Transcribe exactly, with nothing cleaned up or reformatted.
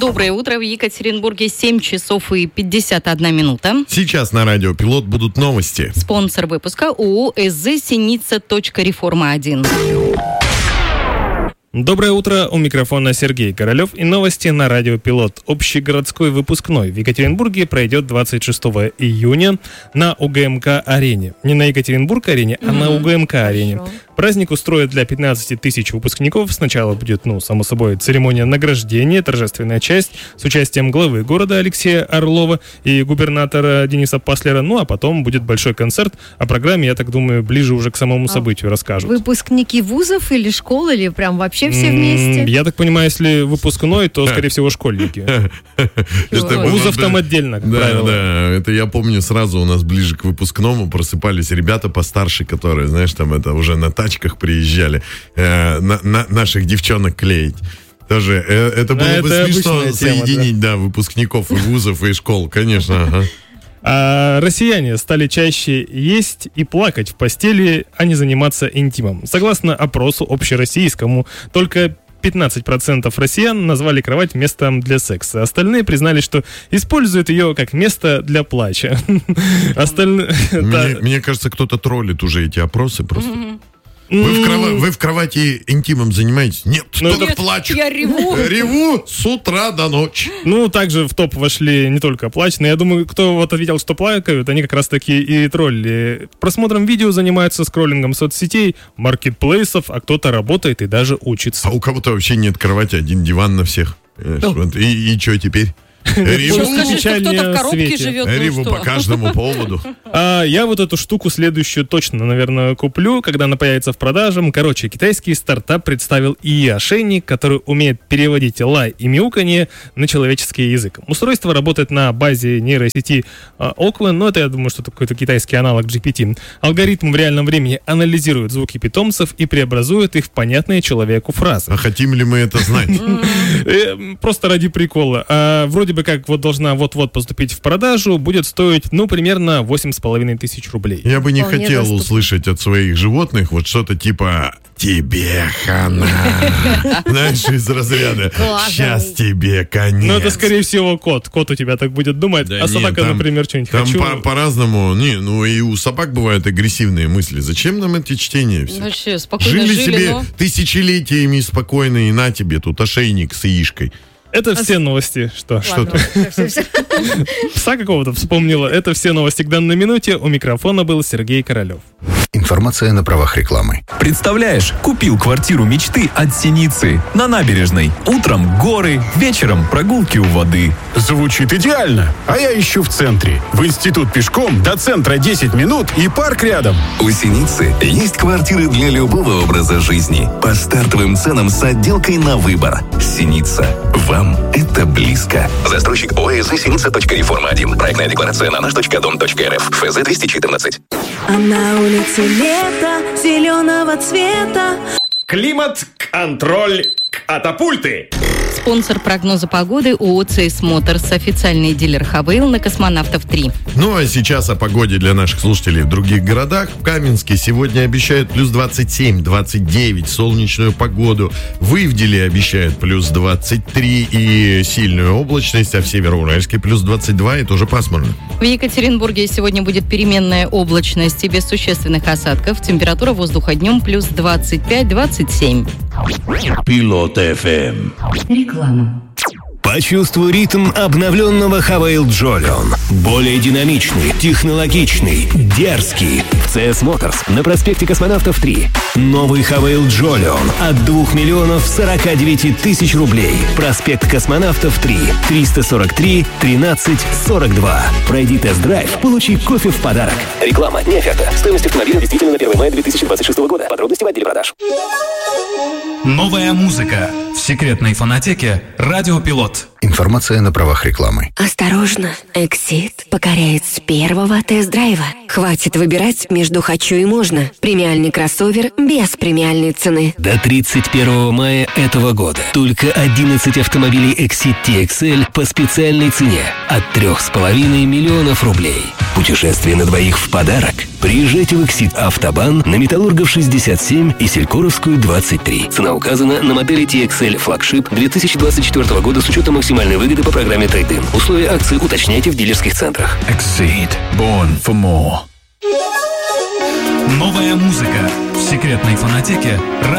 Доброе утро. В Екатеринбурге семь часов и пятьдесят одна минута. Сейчас на радио «Пилот» будут новости. Спонсор выпуска ООО «СЗ Синица. Реформа один». Доброе утро, у микрофона Сергей Королев и новости на радио «Пилот». Общегородской выпускной в Екатеринбурге пройдет двадцать шестого июня на УГМК-арене. Не на Екатеринбург-арене, а mm-hmm. на УГМК-арене. Хорошо. Праздник устроят для пятнадцати тысяч выпускников. Сначала будет, ну, само собой, церемония награждения, торжественная часть с участием главы города Алексея Орлова и губернатора Дениса Паслера. Ну, а потом будет большой концерт. О программе, я так думаю, ближе уже к самому событию а расскажут. Выпускники вузов или школ, или прям вообще все вместе? Я так понимаю, если выпускной, то, скорее всего, школьники. Вузов там отдельно, как правило. Да, это я помню сразу у нас ближе к выпускному просыпались ребята постарше, которые, знаешь, там это уже на тачках приезжали, наших девчонок клеить. Тоже это было бы смешно соединить, да, выпускников и вузов, и школ, конечно, А россияне стали чаще есть и плакать в постели, а не заниматься интимом. Согласно опросу общероссийскому, только пятнадцать процентов россиян назвали кровать местом для секса. Остальные признали, что используют ее как место для плача. Остальные... Мне, мне кажется, кто-то троллит уже эти опросы просто. Вы в, крова- вы в кровати интимом занимаетесь? Нет, ну, только плачу. Я реву. Реву с утра до ночи. Ну, также в топ вошли не только плачные. Я думаю, кто вот ответил, что плакают, они как раз таки и тролли. Просмотром видео занимаются, скроллингом соцсетей, маркетплейсов, а кто-то работает и даже учится. А у кого-то вообще нет кровати, один диван на всех. Вот. И, и что теперь? Реву, скажи, что кто-то в коробке живет. Реву ну, по каждому поводу. А, я вот эту штуку следующую точно, наверное, куплю, когда она появится в продаже. Короче, китайский стартап представил ай эй-ошейник, который умеет переводить лай и мяуканье на человеческий язык. Устройство работает на базе нейросети Oakland, но это, я думаю, что это какой-то китайский аналог джи пи ти. Алгоритм в реальном времени анализирует звуки питомцев и преобразует их в понятные человеку фразы. А хотим ли мы это знать? Просто ради прикола. Вроде бы как вот должна вот-вот поступить в продажу, будет стоить, ну, примерно восемь с половиной тысяч рублей. Я бы не Вполне хотел доступно. услышать от своих животных вот что-то типа «тебе хана». Знаешь, из разряда «сейчас тебе конец». Ну, это, скорее всего, кот. Кот у тебя так будет думать, а собака, например, что-нибудь «хочу». Там по-разному. Не, ну, и у собак бывают агрессивные мысли. Зачем нам эти чтения все? Вообще, спокойно жили, Жили себе но... тысячелетиями спокойно, и на тебе тут ошейник с яишкой. Это а все с... новости. Что? Ладно, что все, все, все. Пса какого-то вспомнила. Это все новости к данной минуте. У микрофона был Сергей Королев. Информация на правах рекламы. Представляешь, купил квартиру мечты от Синицы на набережной. Утром горы, вечером прогулки у воды. Звучит идеально. А я ищу в центре. В институт пешком, до центра десять минут и парк рядом. У Синицы есть квартиры для любого образа жизни. По стартовым ценам с отделкой на выбор. Синица. Вам это близко. Застройщик ООО «СЗ Синица. Реформа один». Проектная декларация на наш точка дом точка эр эф. эф зэ двести четырнадцать. А на улице лето зеленого цвета. Климат-контроль катапульты. Спонсор прогноза погоды ООО «ЦС Моторс», официальный дилер Хавейл на Космонавтов три. Ну а сейчас о погоде для наших слушателей в других городах. В Каменске сегодня обещают плюс двадцать семь двадцать девять, солнечную погоду. В Ивделе обещают плюс двадцать три и сильную облачность, а в Североуральске плюс двадцать два и тоже пасмурно. В Екатеринбурге сегодня будет переменная облачность и без существенных осадков. Температура воздуха днем плюс двадцать пять двадцать семь. Пилот эф эм. Реклама. Почувствуй ритм обновленного Хавейл Джолион. Более динамичный, технологичный, дерзкий. В ЦС Моторс на проспекте Космонавтов три. Новый Хавейл Джолион от двух миллионов сорока девяти тысяч рублей. Проспект Космонавтов три. триста сорок три тринадцать сорок два. Пройди тест-драйв, получи кофе в подарок. Реклама, не оферта. Стоимость автомобиля действительно на первое мая две тысячи двадцать шестого года. Подробности в отделе продаж. Новая музыка в секретной фонотеке «Радио Пилот». Информация на правах рекламы. Осторожно, Эксид покоряет с первого тест-драйва. Хватит выбирать между «хочу» и «можно». Премиальный кроссовер без премиальной цены. До тридцать первого мая этого года только одиннадцать автомобилей Exit ти экс эль по специальной цене от трех с половиной миллионов рублей. Путешествие на двоих в подарок. Приезжайте в Эксид Автобан на Металлургов шестьдесят семь и Селькоровскую двадцать три. Цена указана на модели ти икс эл флагшип две тысячи двадцать четвёртого года с учетом максимальной выгоды по программе трейд-ин. Условия акции уточняйте в дилерских центрах. Exceed. Born for more. Новая музыка в секретной фонотеке